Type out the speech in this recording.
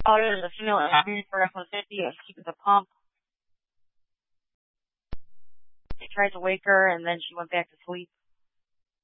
Oh, there's a female ambulance for F-150. I was keeping the pump. They tried to wake her, and then she went back to sleep.